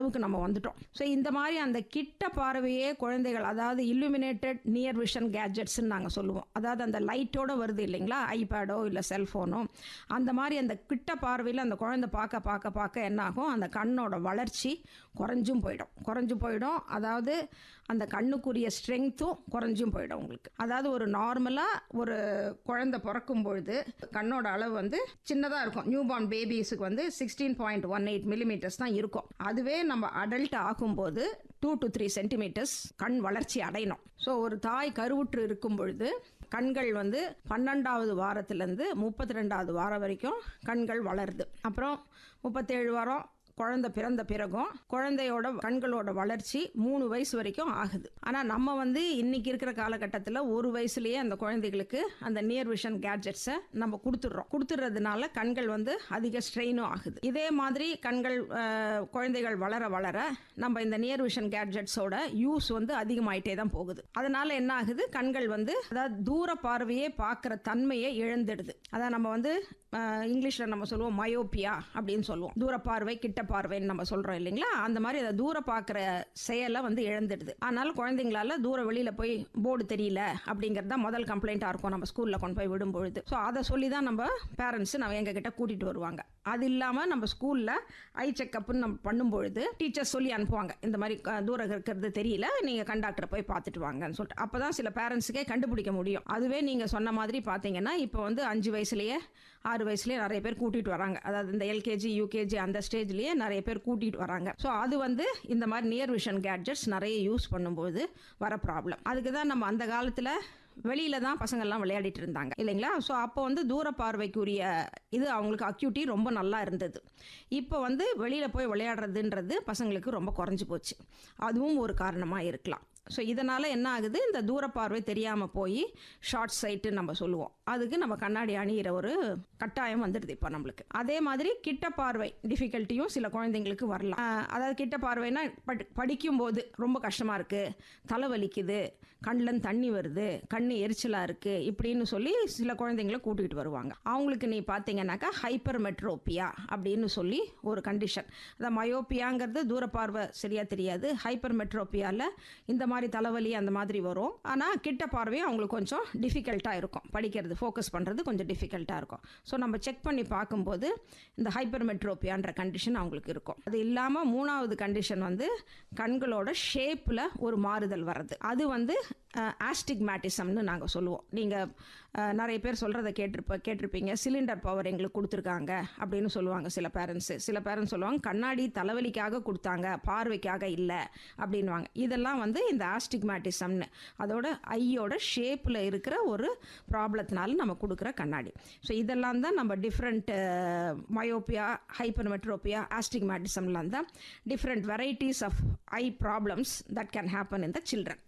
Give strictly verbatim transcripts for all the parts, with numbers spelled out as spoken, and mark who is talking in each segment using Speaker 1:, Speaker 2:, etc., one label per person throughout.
Speaker 1: அளவுக்கு நம்ம வந்துட்டோம். ஸோ இந்த மாதிரி அந்த கிட்ட பார்வையே குழந்தைகள், அதாவது இல்லுமினேட்டட் நியர் விஷன் கேட்ஜெட்ஸ்ன்னு நாங்கள் சொல்லுவோம். அதாவது அந்த லைட்டோட வருது இல்லைங்களா, ஐபேடோ இல்லை செல்ஃபோனோ, அந்த மாதிரி அந்த கிட்ட பார்வையில் அந்த குழந்தை பார்க்க பார்க்க பார்க்க என்ன ஆகும், அந்த கண்ணோட வளர்ச்சி குறைஞ்சும் போயிடும் குறைஞ்சு போயிடும் அதாவது அந்த கண்ணுக்குரிய ஸ்ட்ரென்த்தும் குறைஞ்சும் போயிடும் உங்களுக்கு. அதாவது ஒரு நார்மலாக ஒரு குழந்தை பிறக்கும் பொழுது கண்ணோட அளவு வந்து சின்னதாக இருக்கும். நியூ பார்ன் பேபிஸுக்கு வந்து sixteen point one eight millimetres தான் இருக்கும். அதுவே நம்ம அடல்ட் ஆகும்போது டூ டு த்ரீ சென்டிமீட்டர்ஸ் கண் வளர்ச்சி அடையணும். ஸோ ஒரு தாய் கருவுற்று இருக்கும் பொழுது கண்கள் வந்து பன்னெண்டாவது வாரத்திலேருந்து முப்பத்தி ரெண்டாவது வாரம் வரைக்கும் கண்கள் வளருது. அப்புறம் முப்பத்தேழு வாரம் குழந்தை பிறந்த பிறகும் குழந்தையோட கண்களோட வளர்ச்சி மூணு வயசு வரைக்கும் ஆகுது. ஆனால் நம்ம வந்து இன்னைக்கு இருக்கிற காலகட்டத்தில் ஒரு வயசுலேயே அந்த குழந்தைகளுக்கு அந்த நியர் விஷன் கேட்ஜெட்ஸை நம்ம கொடுத்துட்றோம். கொடுத்துட்றதுனால கண்கள் வந்து அதிக ஸ்ட்ரெயினும் ஆகுது. இதே மாதிரி கண்கள் குழந்தைகள் வளர வளர நம்ம இந்த நியர் விஷன் கேட்ஜெட்ஸோட யூஸ் வந்து அதிகமாயிட்டே தான் போகுது. அதனால என்ன ஆகுது, கண்கள் வந்து அதாவது தூர பார்வையே பார்க்குற தன்மையை இழந்துடுது. அதான் நம்ம வந்து இங்கிலீஷில் நம்ம சொல்லுவோம் மயோப்பியா அப்படின்னு சொல்லுவோம். தூர பார்வை கிட்ட பார்வைன்னு நம்ம சொல்கிறோம் இல்லைங்களா, அந்த மாதிரி அதை தூர பார்க்குற செயலை வந்து இழந்துடுது. அதனால குழந்தைங்களால தூர வெளியில் போய் போர்டு தெரியல அப்படிங்கிறது தான் முதல் கம்ப்ளைண்ட்டாக இருக்கும் நம்ம ஸ்கூலில் கொண்டு போய் விடும்பொழுது. ஸோ அதை சொல்லி தான் நம்ம பேரண்ட்ஸ் நம்ம எங்ககிட்ட கூட்டிகிட்டு வருவாங்க. அது இல்லாமல் நம்ம ஸ்கூலில் ஐ செக்கப்னு நம்ம பண்ணும்பொழுது டீச்சர்ஸ் சொல்லி அனுப்புவாங்க, இந்த மாதிரி தூரம் இருக்கிறது தெரியல, நீங்கள் கண்டாக்டரை போய் பார்த்துட்டு வாங்கன்னு சொல்லிட்டு. அப்போ தான் சில பேரண்ட்ஸுக்கே கண்டுபிடிக்க முடியும். அதுவே நீங்கள் சொன்ன மாதிரி பார்த்தீங்கன்னா இப்போ வந்து அஞ்சு வயசுலேயே ஆறு வயசுலேயே நிறைய பேர் கூட்டிகிட்டு வராங்க. அதாவது இந்த எல்கேஜி யூகேஜி அந்த ஸ்டேஜ்லேயே நிறைய பேர் கூட்டிகிட்டு வராங்க. ஸோ அது வந்து இந்த மாதிரி நியர் விஷன் கேட்ஜெட்ஸ் நிறைய யூஸ் பண்ணும்போது வர ப்ராப்ளம். அதுக்கு தான் நம்ம அந்த காலத்தில் வெளியில தான் பசங்கள்லாம் விளையாடிட்டு இருந்தாங்க இல்லைங்களா. ஸோ அப்போ வந்து தூர பார்வைக்குரிய இது அவங்களுக்கு அக்யூட்டி ரொம்ப நல்லா இருந்தது. இப்போ வந்து வெளியில் போய் விளையாடுறதுன்றது பசங்களுக்கு ரொம்ப குறைஞ்சி போச்சு. அதுவும் ஒரு காரணமாக இருக்கலாம். ஸோ இதனால் என்ன ஆகுது, இந்த தூர பார்வை தெரியாமல் போய் ஷார்ட் சைட்டுன்னு நம்ம சொல்லுவோம். அதுக்கு நம்ம கண்ணாடி அணிகிற ஒரு கட்டாயம் வந்துடுது இப்போ நம்மளுக்கு. அதே மாதிரி கிட்ட பார்வை டிஃபிகல்ட்டியும் சில குழந்தைங்களுக்கு வரலாம். அதாவது கிட்ட பார்வைனா படி படிக்கும்போது ரொம்ப கஷ்டமாக இருக்குது, தலை வலிக்குது, கண்ணில் தண்ணி வருது, கண் எரிச்சலாக இருக்குது இப்படின்னு சொல்லி சில குழந்தைங்கள கூட்டிகிட்டு வருவாங்க. அவங்களுக்கு நீ பார்த்தீங்கன்னாக்கா ஹைப்பர் மெட்ரோப்பியா அப்படின்னு சொல்லி ஒரு கண்டிஷன். அதாவது மயோப்பியாங்கிறது தூர பார்வை சரியாக தெரியாது, ஹைப்பர் மெட்ரோப்பியாவில் இந்த மாதிரி தலைவலி அந்த மாதிரி வரும். ஆனால் கிட்ட பார்வையும் அவங்களுக்கு கொஞ்சம் டிஃபிகல்ட்டாக இருக்கும், படிக்கிறது ஃபோக்கஸ் பண்ணுறது கொஞ்சம் டிஃபிகல்ட்டாக இருக்கும். ஸோ நம்ம செக் பண்ணி பார்க்கும்போது இந்த ஹைப்பர் மெட்ரோப்பியான்ற கண்டிஷன் அவங்களுக்கு இருக்கும். அது இல்லாமல் மூணாவது கண்டிஷன் வந்து கண்களோட ஷேப்பில் ஒரு மாறுதல் வர்றது. அது வந்து ஆஸ்டிக்மேட்டிசம்னு நாங்கள் சொல்லுவோம். நீங்கள் நிறைய பேர் சொல்கிறத கேட்டிருப்ப கேட்டிருப்பீங்க சிலிண்டர் பவர் எங்களுக்கு கொடுத்துருக்காங்க அப்படின்னு சொல்லுவாங்க சில பேரண்ட்ஸு. சில பேரண்ட்ஸ் சொல்லுவாங்க கண்ணாடி தலைவலிக்காக கொடுத்தாங்க, பார்வைக்காக இல்லை அப்படின்வாங்க. இதெல்லாம் வந்து இந்த ஆஸ்டிக்மேட்டிசம்னு, அதோட ஐயோட ஷேப்பில் இருக்கிற ஒரு ப்ராப்ளத்தினால நம்ம கொடுக்குற கண்ணாடி. ஸோ இதெல்லாம் தான் நம்ம டிஃப்ரெண்ட் மயோப்பியா, ஹைப்பர் மெட்ரோப்பியா, ஆஸ்டிக்மேட்டிசம்லாம் தான் different varieties of I problems that can happen in the children.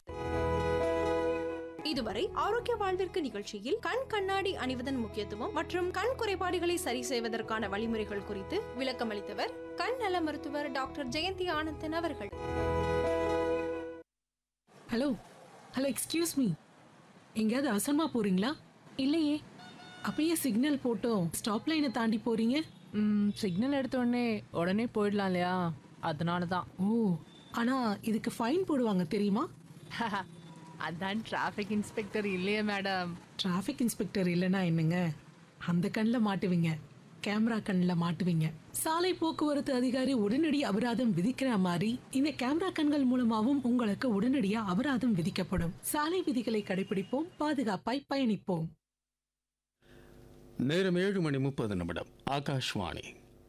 Speaker 2: இதுவரை ஆரோக்கிய வாழ்விற்கு நிகழ்ச்சியில் கண் கண்ணாடி அணிவதன் முக்கியத்துவம் மற்றும் கண் குறைபாடுகளை சரி செய்வதற்கான வழிமுறைகள் குறித்து விளக்கம் அளித்தவர் கண் நல மருத்துவர் டாக்டர் ஜெயந்தி ஆனந்தன் அவர்கள்.
Speaker 3: ஹலோ ஹலோ எக்ஸ்கியூஸ் மீ, எங்கேயாவது அவசரமா போறீங்களா?
Speaker 4: இல்லையே.
Speaker 3: அப்பயே சிக்னல் போட்டோம் ஸ்டாப் லைனை தாண்டி போறீங்க.
Speaker 4: ம் சிக்னல் எடுத்த உடனே உடனே போயிடலாம் இல்லையா, அதனால தான்.
Speaker 3: ஓ, ஆனா இதுக்கு ஃபைன் போடுவாங்க தெரியுமா?
Speaker 4: அதான் டிராஃபிக் இன்ஸ்பெக்டர் இல்லையே மேடம்.
Speaker 3: டிராஃபிக் இன்ஸ்பெக்டர் இல்லைன்னா என்னங்க, அந்த கண்ணில் மாட்டுவீங்க, கேமரா கண்ணில் மாட்டுவீங்க. சாலை போக்குவரத்து அதிகாரி உடனடி அபராதம் விதிக்கிற மாதிரி இந்த கேமரா கண்கள் மூலமாகவும் உங்களுக்கு உடனடியா அபராதம் விதிக்கப்படும். சாலை விதிகளை கடைபிடிப்போம், பாதுகாப்பாய் பயணிப்போம்.
Speaker 5: நேரம் ஏழு மணி முப்பது நிமிடம். ஆகாஷ்வாணி.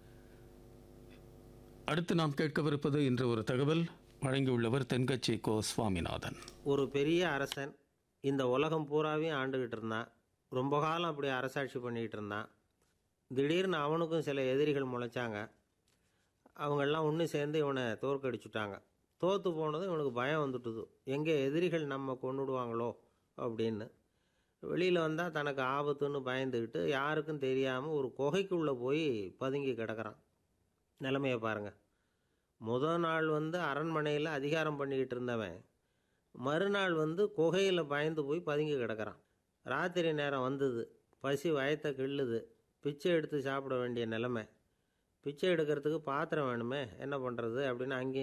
Speaker 5: அடுத்து நாம் கேட்கவிருப்பது இன்று ஒரு தகவல். வழங்கியுள்ளவர் தென்கட்சி கோ சுவாமிநாதன்.
Speaker 6: ஒரு பெரிய அரசன் இந்த உலகம் பூராவையும் ஆண்டுகிட்டு இருந்தான். ரொம்ப காலம் அப்படி அரசாட்சி பண்ணிக்கிட்டு இருந்தான். திடீர்னு அவனுக்கும் சில எதிரிகள் முளைச்சாங்க. அவங்கெல்லாம் ஒன்று சேர்ந்து இவனை தோற்கடிச்சுட்டாங்க. தோற்று போனதும் இவனுக்கு பயம் வந்துட்டுது, எங்கே எதிரிகள் நம்ம கொண்டுடுவாங்களோ அப்படின்னு. வெளியில் வந்தால் தனக்கு ஆபத்துன்னு பயந்துக்கிட்டு யாருக்கும் தெரியாமல் ஒரு குகைக்குள்ளே போய் பதுங்கி கிடக்கிறான். நிலைமையை பாருங்கள். முதல் நாள் வந்து அரண்மனையில் அதிகாரம் பண்ணிக்கிட்டு இருந்தவன் மறுநாள் வந்து குகையில் பயந்து போய் பதுங்கி கிடக்கிறான். ராத்திரி நேரம் வந்தது, பசி வயத்தை கிள்ளுது, பிச்சை எடுத்து சாப்பிட வேண்டிய நிலைமை. பிச்சை எடுக்கிறதுக்கு பாத்திரம் வேணுமே, என்ன பண்ணுறது அப்படின்னு அங்கேயும்